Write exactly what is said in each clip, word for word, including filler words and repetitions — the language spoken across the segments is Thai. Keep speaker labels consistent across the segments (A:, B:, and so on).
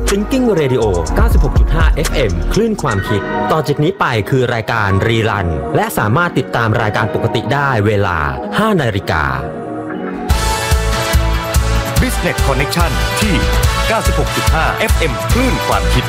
A: Thinking Radio เก้าสิบหกจุดห้า เอฟ เอ็ม คลื่นความคิดต่อจากนี้ไปคือรายการรีรันและสามารถติดตามรายการปกติได้เวลา ห้านาฬิกา
B: Business Connection ที่ เก้าสิบหกจุดห้า เอฟ เอ็ม คลื่นความคิด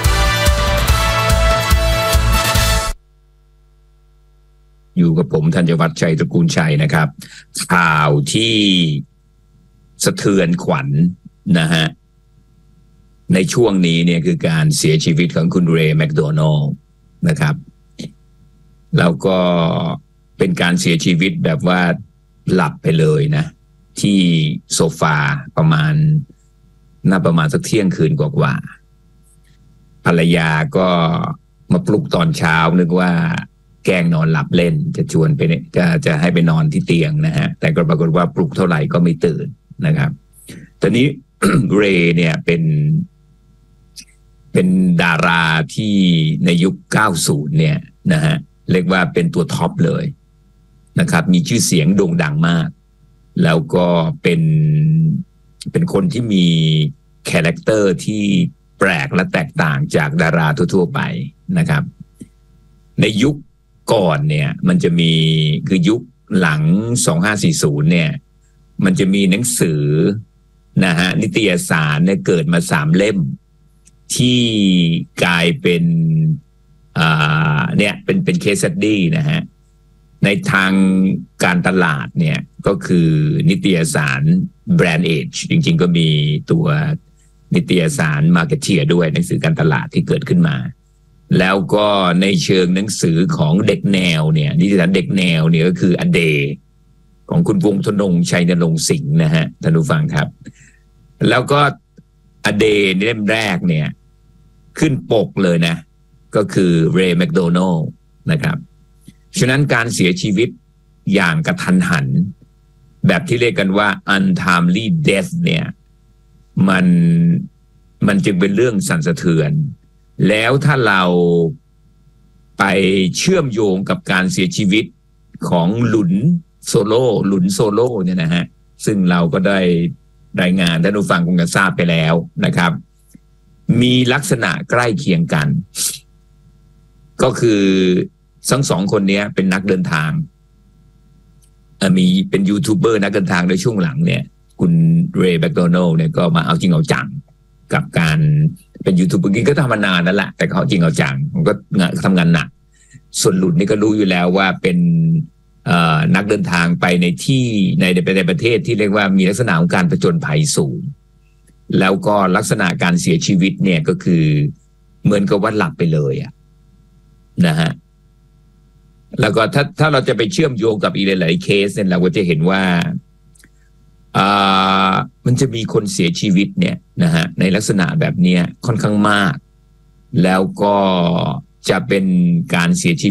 C: อยู่กับผมธัญวัฒน์ชัยตระกูลชัยนะครับข่าวที่สะเทือนขวัญ นะฮะในช่วงนี้เนี่ยคือการเสียชีวิตของคุณเรย์แมคโดนัลด์นะครับแล้วก็เป็นการเสียชีวิตแบบว่าหลับไปเลยนะที่โซฟาประมาณน่าประมาณสักเที่ยงคืนกว่าๆภรรยาก็มาปลุกตอนเช้านึกว่าแกล้งนอนหลับเล่นจะชวนไปจะจะให้ไปนอนที่เตียงนะฮะแต่ก็ปรากฏว่าปลุกเท่าไหร่ก็ไม่ตื่นนะครับตอนนี้ เรย์เนี่ยเป็นเป็นดาราที่ในยุคเก้าสิบเนี่ยนะฮะเรียกว่าเป็นตัวท็อปเลยนะครับมีชื่อเสียงโด่งดังมากแล้วก็เป็นเป็นคนที่มีคาแรคเตอร์ที่แปลกและแตกต่างจากดาราทั่วๆไปนะครับในยุคก่อนเนี่ยมันจะมีคือยุคหลังสองพันห้าร้อยสี่สิบเนี่ยมันจะมีหนังสือนะฮะนิตยสารเนี่ยเกิดมาสามเล่มที่กลายเป็นอ่าเนี่ยเป็นเป็นเคสสตั๊ดดี้นะฮะในทางการตลาดเนี่ยก็คือนิตยสาร Brand Age จริงๆก็มีตัวนิตยสาร Marketeer ด้วยหนังสือการตลาดที่เกิดขึ้นมาแล้วก็ในเชิงหนังสือของเด็กแนวเนี่ยนิตยสารเด็กแนวเนี่ยก็คืออเดย์ของคุณวงศ์ธนงชัยนรงค์สิงห์นะฮะท่านผู้ฟังครับแล้วก็อเดย์เล่มแรกเนี่ยขึ้นปกเลยนะก็คือเรย์แมคโดนัลด์นะครับฉะนั้นการเสียชีวิตอย่างกระทันหันแบบที่เรียกกันว่า untimely death เนี่ยมันมันจึงเป็นเรื่องสั่นสะเทือนแล้วถ้าเราไปเชื่อมโยงกับการเสียชีวิตของหลุนโซโล่หลุนโซโล่เนี่ยนะฮะซึ่งเราก็ได้รายงานท่านผู้ฟังคงจะทราบไปแล้วนะครับมีลักษณะใกล้เคียงกันก็คือทั้งสองคนนี้เป็นนักเดินทางมีเป็นยูทูบเบอร์นักเดินทางในช่วงหลังเนี่ยคุณเรย์แมคโดนัลด์เนี่ยก็มาเอาจริงเอาจังกับการเป็นยูทูบเบอร์ก็ทำมานานนั่นแหละแต่เขาจริงเอาจังมันก็ทำงานหนักส่วนหลุนนี่ก็รู้อยู่แล้วว่าเป็นนักเดินทางไปในที่ในในประเทศที่เรียกว่ามีลักษณะของการผจญภัยสูงแล้วก็ลักษณะการเสียชีวิตเนี่ยก็คือเหมือนกับว่าหลับไปเลยอะนะฮะแล้วก็ถ้าถ้าเราจะไปเชื่อมโยงกับอีกหลายๆเคสเนี่ยเราก็จะเห็นว่าอ่ามันจะมีคนเสียชีวิตเนี่ยนะฮะในลักษณะแบบนี้ค่อนข้างมากแล้วก็จะเป็นการเสียชีวิต